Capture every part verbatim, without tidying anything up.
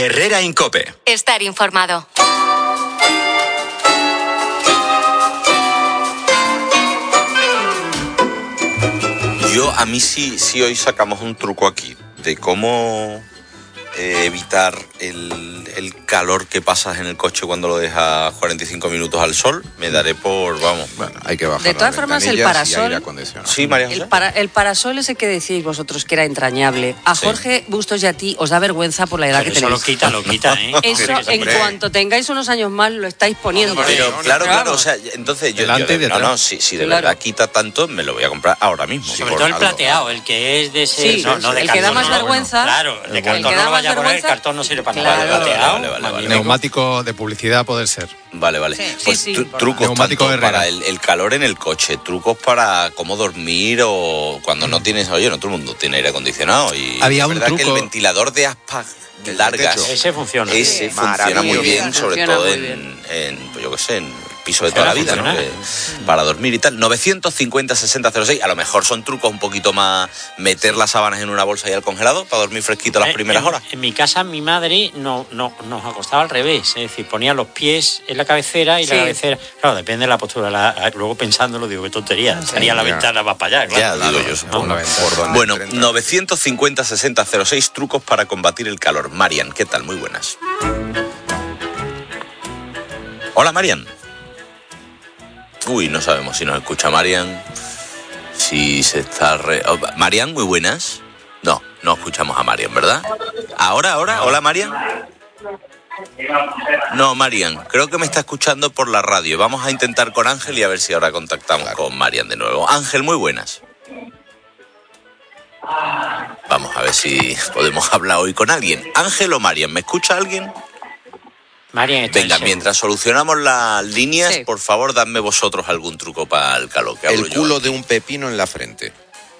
Herrera Incope. Estar informado. Yo, a mí sí, sí hoy sacamos un truco aquí de cómo eh, evitar el, el calor que pasas en el coche cuando lo dejas cuarenta y cinco minutos al sol. Me daré por, vamos. Bueno, hay que bajar. De todas formas, el parasol. Sí, María José. El, para, el parasol ese que decís vosotros que era entrañable. A Sí. Jorge Bustos y a ti os da vergüenza por la edad Pero que eso tenéis. lo quita, lo quita, ¿eh? Eso, en cuanto tengáis unos años más, lo estáis poniendo. Pero ¿eh? claro, claro, o sea, entonces yo, Delante yo y de, no, detrás. no, si, si de Claro. verdad quita tanto, me lo voy a comprar ahora mismo. Sobre Por todo el algo. plateado, el que es de ese... Sí, no, no de el que da cartón, más no, vergüenza. Claro, el de El cartón que no da lo más vaya a poner, el vergüenza. cartón no sirve para Claro. nada. El plateado, Vale, vale, vale, vale. Neumático de publicidad poder ser. Vale, vale. Sí, Pues sí, tru- sí. trucos Neumático tanto Herrera. para el, el calor en el coche, trucos para cómo dormir o cuando no tienes, oye, no todo el mundo tiene aire acondicionado y Había es un verdad que el truco- ventilador de aspas largas, techo. Ese funciona. ese Sí. funciona muy Maravilla. bien, sobre Funciona todo muy en, bien. en, pues yo qué sé, en el piso de toda la vida, Funciona, ¿no? funciona. Que- para dormir y tal. novecientos cincuenta sesenta cero seis, a lo mejor son trucos un poquito más, meter las sábanas en una bolsa y al congelado para dormir fresquito las Eh, primeras en, horas. En mi casa, mi madre no, no, nos acostaba al revés. Es decir, ponía los pies en la cabecera y Sí. la cabecera... Claro, depende de la postura. La- luego pensándolo, digo, qué tontería. Salía a la ya. ventana, va para allá, Ya, claro. digo yo, supongo. la ventana. Por donde- Bueno, entra. novecientos cincuenta sesenta cero seis, trucos para combatir el calor. Marian, ¿qué tal? Muy buenas. Hola, Marian. Uy, no sabemos si nos escucha Marian. Si se está... Re... oh, Marian, muy buenas. No, no escuchamos a Marian, ¿verdad? Ahora, ahora. Hola, Marian. No, Marian, creo que me está escuchando por la radio. Vamos a intentar con Ángel y a ver si ahora contactamos con Marian de nuevo. Ángel, muy buenas. Vamos a ver si podemos hablar hoy con alguien. Ángel o Marian, ¿me escucha alguien? Marian está Venga, en serio. mientras solucionamos las líneas, Sí. por favor, dadme vosotros algún truco para el calor. Que hablo El yo. culo de un pepino en la frente.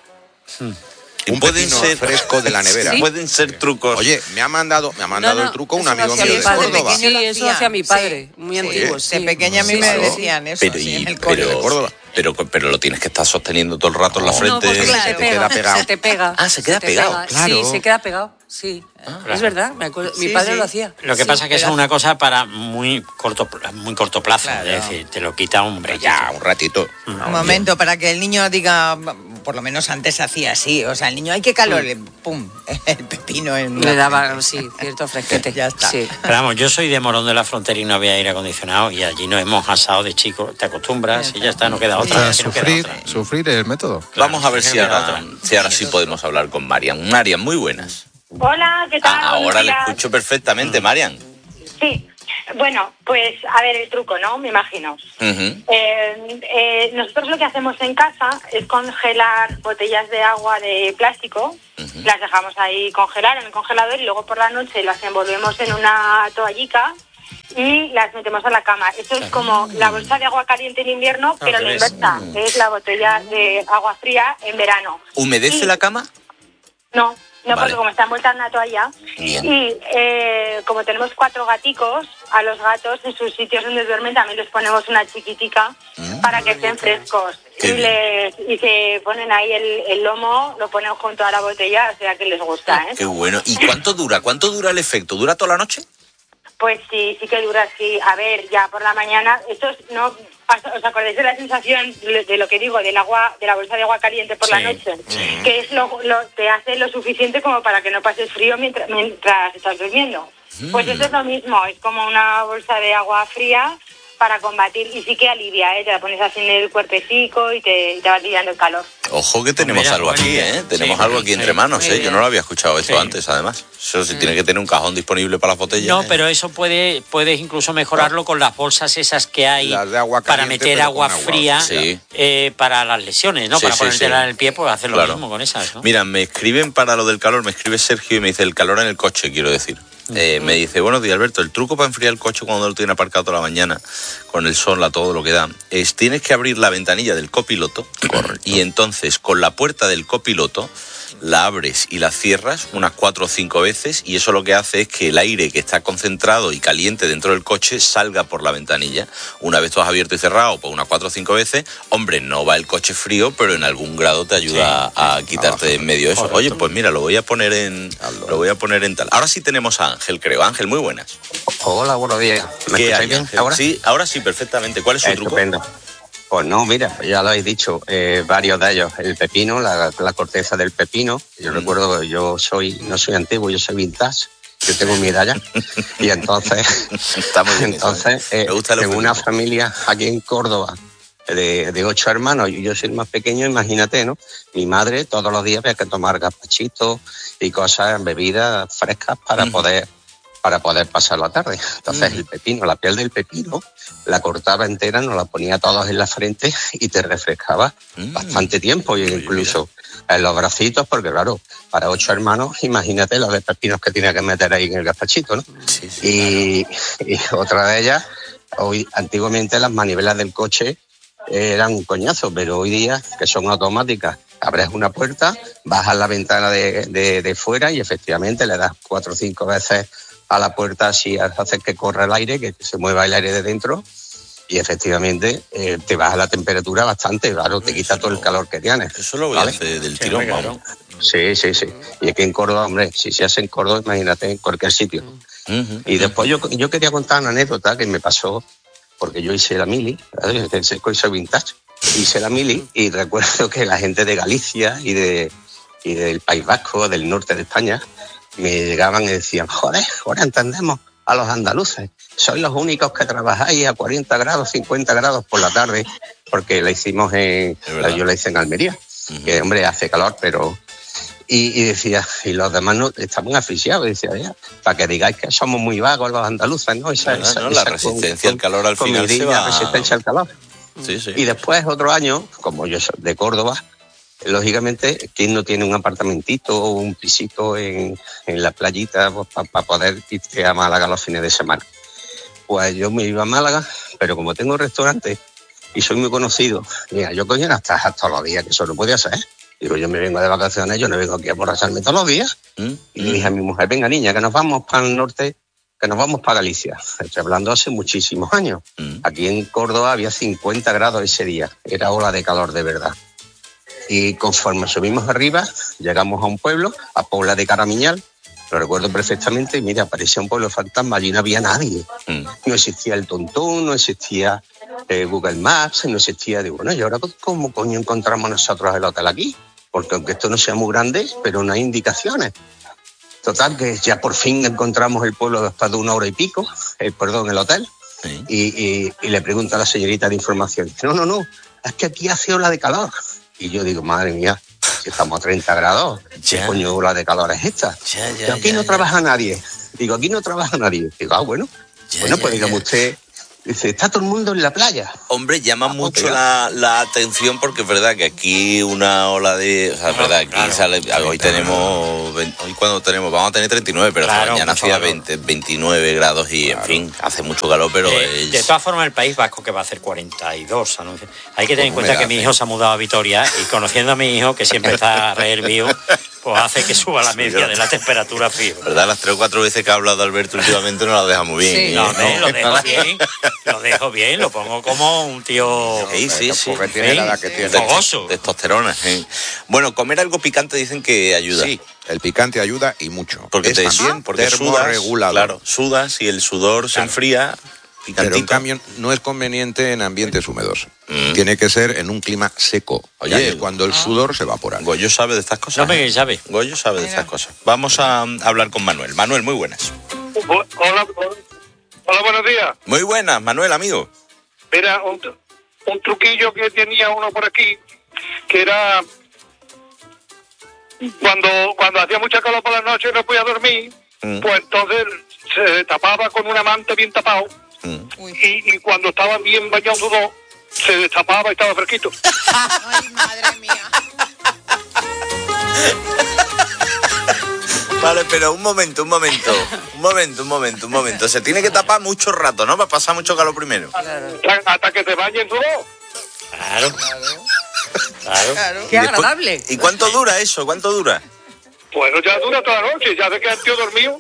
Y Un pueden pepino ser fresco de la nevera. Sí. Pueden ser trucos. Oye, me ha mandado, me ha mandado No, no, el truco un eso lo amigo hacía mío mi de padre. Córdoba. Sí, eso hacía mi padre, muy antiguo, Oye, sí. De pequeña a mí Sí, me sí. decían eso, pero, sí, y- en el cole. pero, de Córdoba. pero, pero lo tienes que estar sosteniendo todo el rato en la No, frente. No, porque Claro. se te Te queda pega, pegado. se te pega. Ah, se queda te pegado, pega. claro. Sí, se queda pegado, sí. Claro. Es verdad, me acuerdo. Mi Sí, padre sí. lo hacía. Lo que Sí, pasa es que eso es pero- una cosa para muy corto, muy corto plazo. Claro. Es decir, te lo quita un Hombre, ratito. ya, un ratito. Un momento, para que el niño diga, por lo menos antes hacía así, o sea, el niño, ¡ay, qué calor! le- ¡Pum! El pepino en Le la daba, frente. sí, cierto fresquete. Ya está. Sí. Pero vamos, yo soy de Morón de la Frontera y no había aire acondicionado y allí nos hemos asado de chicos. Te acostumbras y ya está, no queda O otra. sea, es que no queda sufrir, otra. sufrir el método. Vamos a ver si Claro, ahora, otra. si ahora sí podemos hablar con Marian. Marian, muy buenas. Hola, ¿qué tal? Ah, Buenos ahora le días. escucho perfectamente, Marian. Sí, bueno, pues a ver el truco, ¿no? Me imagino. Ujú. Eh, eh, nosotros lo que hacemos en casa es congelar botellas de agua de plástico, Ujú. las dejamos ahí congelar en el congelador y luego por la noche las envolvemos en una toallica y las metemos a la cama. Eso es como la bolsa de agua caliente en invierno, pero Al la revés. inversa, es la botella de agua fría en verano. ¿Humedece Y- la cama? No, no, Vale. porque como está envuelta en una toalla. Bien. Y eh, como tenemos cuatro gaticos, a los gatos en sus sitios donde duermen también les ponemos una chiquitica Mm. para que estén frescos. Qué Y, bien. les, y se ponen ahí el, el lomo, lo ponen junto a la botella, o sea que les gusta, ¿eh? Qué bueno. ¿Y cuánto dura? ¿Cuánto dura el efecto? ¿Dura toda la noche? Pues sí, sí que dura así. A ver, ya por la mañana, esto es, no, ¿os acordáis de la sensación de de lo que digo, del agua, de la bolsa de agua caliente por la Sí, noche? Que es lo, lo, te hace lo suficiente como para que no pases frío mientras, mientras estás durmiendo. Pues eso es lo mismo, es como una bolsa de agua fría para combatir, y sí que alivia, ¿eh? Te la pones así en el cuerpecico y te, y te va aliviando el calor. Ojo que tenemos Mira, algo buena aquí, idea. ¿eh? Tenemos Sí, algo aquí sí, entre manos, muy ¿eh? Yo bien. no lo había escuchado esto Sí. antes, además. Eso sí tiene que tener un cajón disponible para las botellas. No, ¿eh? pero eso puede, puedes incluso mejorarlo con las bolsas esas que hay Las de agua para caliente, meter pero agua con agua fría Sí. eh, para las lesiones, ¿no? Sí, para sí, ponértela sí. en el pie, pues hacer lo Claro. mismo con esas, ¿no? Mira, me escriben para lo del calor, me escribe Sergio y me dice el calor en el coche, quiero decir. Eh, me dice, buenos días, Alberto, el truco para enfriar el coche cuando lo tiene aparcado toda la mañana, con el sol, a todo lo que da, es tienes que abrir la ventanilla del copiloto y entonces con la puerta del copiloto la abres y la cierras unas cuatro o cinco veces y eso lo que hace es que el aire que está concentrado y caliente dentro del coche salga por la ventanilla. Una vez tú has abierto y cerrado, pues unas cuatro o cinco veces, hombre, no va el coche frío, pero en algún grado te ayuda sí, a quitarte de en medio eso. Correcto. Oye, pues mira, lo voy a poner en lo voy a poner en tal. Ahora sí tenemos a Ángel, creo. Ángel, muy buenas. Hola, buenos días. ¿Me escucháis bien ahora? Sí, ahora sí, perfectamente. ¿Cuál es su Estupendo. truco? Pues no, mira, ya lo habéis dicho, eh, varios de ellos. El pepino, la, la corteza del pepino. Yo mm. recuerdo que yo soy, no soy antiguo, yo soy vintage. Yo tengo mi edad ya. Y entonces, Está muy bien entonces eso, ¿eh? eh, tengo una familia aquí en Córdoba de, de ocho hermanos y yo soy el más pequeño, imagínate, ¿no? Mi madre todos los días había que tomar gazpachitos y cosas, bebidas frescas para mm. poder... para poder pasar la tarde. Entonces mm. el pepino, la piel del pepino, la cortaba entera, nos la ponía todos en la frente y te refrescaba mm. bastante tiempo, y incluso en los bracitos, porque claro, para ocho hermanos, imagínate los de pepinos que tenía que meter ahí en el gazpachito, ¿no? Sí, sí, y, claro. y otra de ellas, hoy antiguamente las manivelas del coche eran un coñazo, pero hoy día, que son automáticas, abres una puerta, bajas la ventana de, de, de fuera y efectivamente le das cuatro o cinco veces a la puerta, así haces que corra el aire, que se mueva el aire de dentro y efectivamente eh, te baja la temperatura bastante, claro, te quita todo el calor que tienes. Eso lo voy ¿vale? a hacer del tirón, vamos. Sí, sí, sí. Y aquí en Córdoba, hombre, si se hace en Córdoba, imagínate en cualquier sitio. Uh-huh. Y después yo, yo quería contar una anécdota que me pasó, porque yo hice la mili, soy vintage, hice la mili y recuerdo que la gente de Galicia y, de, y del País Vasco, del norte de España, me llegaban y decían, joder, ahora entendemos a los andaluces, sois los únicos que trabajáis a cuarenta grados, cincuenta grados por la tarde, porque la hicimos en, yo la hice en Almería, uh-huh. que hombre, hace calor, pero... Y, y decía, y los demás no, estaban asfixiados, decía, ya, para que digáis que somos muy vagos los andaluces, ¿no? Esa, no, esa, no, esa la resistencia con, al calor al final se va... resistencia al calor. Sí, sí. Y después, otro año, como yo soy de Córdoba, lógicamente, ¿quién no tiene un apartamentito o un pisito en, en la playita pues, para pa poder irte a Málaga los fines de semana? Pues yo me iba a Málaga, pero como tengo restaurante y soy muy conocido, mira, yo coño hasta, hasta todos los días, que eso no podía ser. Digo, yo me vengo de vacaciones, yo no vengo aquí a borracharme todos los días. ¿Mm? Y le dije a mi mujer, venga niña, que nos vamos para el norte, que nos vamos para Galicia. Estoy hablando hace muchísimos años. ¿Mm? Aquí en Córdoba había cincuenta grados ese día, era ola de calor de verdad. Y conforme subimos arriba, llegamos a un pueblo, a Pobla de Caramiñal, lo recuerdo perfectamente, y mira, parecía un pueblo fantasma, allí no había nadie. Mm. No existía el Tontón, no existía eh, Google Maps, no existía... Digo, bueno, ¿y ahora cómo coño encontramos nosotros el hotel aquí? Porque aunque esto no sea muy grande, pero no hay indicaciones. Total, que ya por fin encontramos el pueblo después de una hora y pico, eh, perdón, el hotel, sí. y, y, y le pregunto a la señorita de información, dice, no, no, no, es que aquí hace ola de calor. Y yo digo, madre mía, si estamos a treinta grados, ¿qué coño ola de calor es esta? Ya, ya, aquí ya, no ya. trabaja nadie. Digo, aquí no trabaja nadie. Digo, ah, bueno, ya, bueno, pues dígame usted... Dice, está todo el mundo en la playa. Hombre, llama ah, mucho la, la atención porque es verdad que aquí una ola de... O sea, es verdad, aquí claro, sale... Hoy tenemos... Hoy cuando tenemos... Vamos a tener treinta y nueve, pero claro, mañana hacía veinte, veintinueve grados y, claro. en fin, hace mucho calor, pero eh, es... De todas formas, el País Vasco que va a hacer cuarenta y dos. ¿no? Hay que tener en cuenta que mi hijo se ha mudado a Vitoria y conociendo a mi hijo, que siempre está rehervido, pues hace que suba la media de la temperatura fría. ¿Verdad? Las tres o cuatro veces que ha hablado Alberto últimamente no la deja muy bien. Sí, no, no, lo dejo bien. Lo dejo bien, lo pongo como un tío... Sí, sí, sí. Porque tiene la edad que tiene. Fogoso. Testosterona. Sí. Bueno, comer algo picante dicen que ayuda. Sí, el picante ayuda y mucho. Porque es te también porque termorregulador. Claro, sudas y el sudor claro. se enfría. Picantito. Pero en cambio no es conveniente en ambientes húmedos. Mm. Tiene que ser en un clima seco. Oye, ya es cuando el sudor ah. se evapora. Goyo sabe de estas cosas. No me sabe. Goyo sabe Mira. de estas cosas. Vamos a hablar con Manuel. Manuel, muy buenas. Hola, hola, buenos días. Muy buenas, Manuel, amigo. Era un, un truquillo que tenía uno por aquí, que era cuando cuando hacía mucha calor por la noche y no podía dormir, mm. pues entonces se tapaba con una manta bien tapado. Mm. Y, y cuando estaba bien bañado sudor, se destapaba y estaba fresquito. Ay, madre mía. Vale, pero un momento, un momento, un momento, un momento, un momento. Se tiene que tapar mucho rato, ¿no? Para pasar mucho calor primero. Claro. Hasta que te bañe en sudor. Claro. claro. Claro. Claro. Qué agradable. Después, ¿y cuánto dura eso? ¿Cuánto dura? Bueno, ya dura toda la noche, ya de que el tío dormido.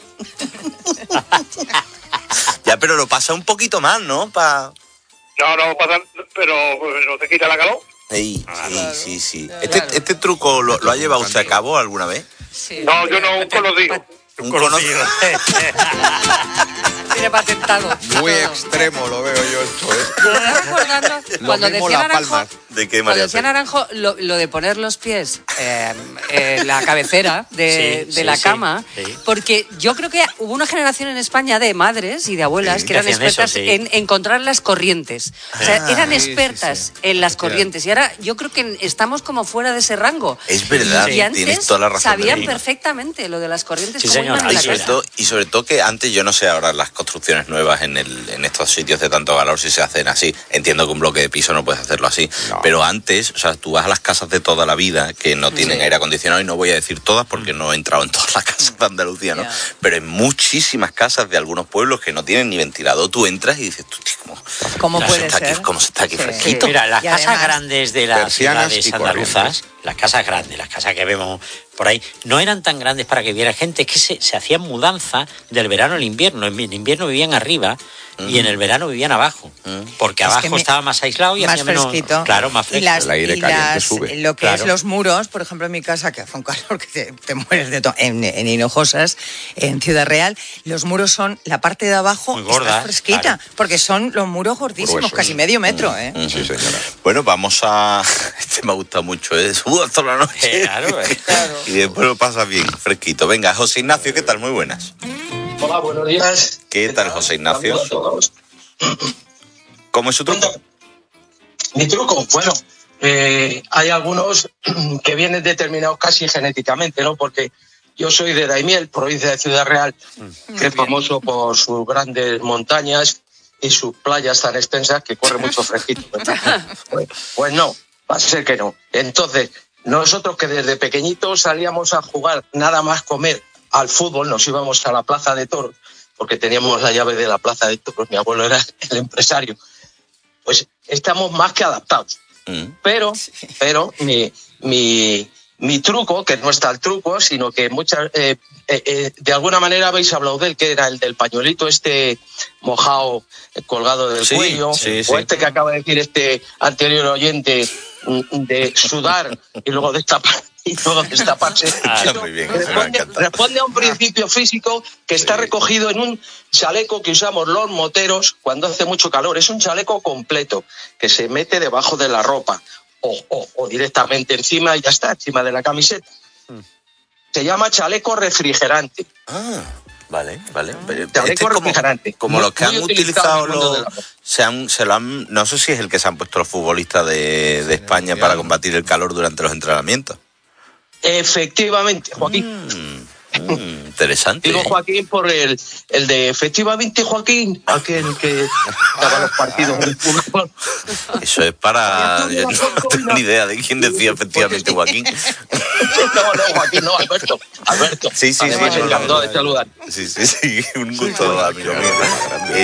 Ya, pero lo pasa un poquito más, ¿no? Pa... No, no pasa, pero no te quita la calor. Sí, sí, sí, sí. Este, este truco lo, lo ha llevado usted a cabo alguna vez. Sí. No, yo no, un conocido. Un conocido. Tiene patentado. Muy extremo lo veo yo esto, ¿eh? Me estoy recordando cuando decía Naranjo, ¿De qué, cuando decía Naranjo lo, lo de poner los pies eh, en la cabecera de, Sí, de sí, la sí, cama, sí. porque yo creo que hubo una generación en España de madres y de abuelas Sí, que eran que hacían expertas eso, sí. en encontrar las corrientes. O sea, Ah, eran sí, sí, expertas sí. en las corrientes. Y ahora yo creo que estamos como fuera de ese rango. Es verdad, y tienes antes toda la razón del sabían mundo. perfectamente lo de las corrientes. Sí, cómo señora, iban en Y la sobre, casa. todo, y sobre todo que antes, yo no sé ahora las construcciones nuevas en, el, en estos sitios de tanto valor si se hacen así. Entiendo que un bloque de piso no puedes hacerlo así. No. Pero antes, o sea, tú vas a las casas de toda la vida que no tienen Sí. aire acondicionado, y no voy a decir todas porque no he entrado en todas las casas de Andalucía, ¿no? Ya. Pero en muchísimas casas de algunos pueblos que no tienen ni ventilador, tú entras y dices, tú, tío, ¿cómo, ¿Cómo cómo puede se está ser? aquí, ¿cómo se está aquí Sí. fresquito? Mira, las Y casas además, grandes de las persianas ciudades y andaluzas, corrientes. las casas grandes, las casas que vemos por ahí, no eran tan grandes para que viera gente, es que se, se hacían mudanza del verano al invierno. En el invierno vivían arriba y en el verano vivían abajo, porque Es que abajo me- estaba más aislado y más hacía menos- fresquito. claro, más Y fresco. las, El aire y caliente las- sube. lo que Claro. es los muros, por ejemplo, en mi casa, que hace un calor que te, te mueres de todo, en, en Hinojosas, en Ciudad Real, los muros son, la parte de abajo Muy gorda, está fresquita, claro. porque son los muros gordísimos, Gruesos. casi medio metro, ¿eh? Sí, señora. Bueno, vamos a... Este me ha gustado mucho, ¿eh? Subo hasta la noche. Claro, eh. Y después lo pasa bien, fresquito. Venga, José Ignacio, ¿qué tal? Muy buenas. Hola, buenos días. ¿Qué tal, José Ignacio? Saludos a todos. ¿Cómo es su truco? Mi truco, bueno, eh, hay algunos que vienen determinados casi genéticamente, ¿no? Porque yo soy de Daimiel, provincia de Ciudad Real, que es famoso por sus grandes montañas y sus playas tan extensas que corre mucho fresquito, ¿verdad? Pues, pues no, va a ser que no. Entonces, nosotros que desde pequeñitos salíamos a jugar nada más comer al fútbol, nos íbamos a la plaza de toros, porque teníamos la llave de la plaza de toros, mi abuelo era el empresario, pues estamos más que adaptados. Mm. Pero, pero mi, mi, mi truco, que no está el truco, sino que muchas, eh, eh, eh, de alguna manera habéis hablado de él, que era el del pañuelito este mojado, eh, colgado del Sí, cuello, sí, o sí. este que acaba de decir este anterior oyente, mm, de sudar y luego destapar y luego destaparse. Ah, Eso muy bien, eso me responde, encanta. responde a un principio físico que está recogido en un chaleco que usamos los moteros cuando hace mucho calor. Es un chaleco completo que se mete debajo de la ropa o, o, o directamente encima y ya está, encima de la camiseta. Se llama chaleco refrigerante. Ah, vale, vale. Pero Chaleco este es como, refrigerante. como Muy- los que muy han utilizado utilizado en el mundo los... de la ropa. Se, han, se lo han... No sé si es el que se han puesto los futbolistas de, de España para combatir el calor durante los entrenamientos. Efectivamente, Joaquín. Mm, mm, interesante. Digo Joaquín por el, el de efectivamente Joaquín, aquel que daba los partidos de fútbol. Eso es para... Yo no tengo ni idea de quién decía efectivamente Joaquín. No, no, Joaquín, no, Alberto. Alberto. Sí, sí, sí. Además, no, no, encantado no. de saludar. Sí, sí, sí. Un gusto, amigo mío.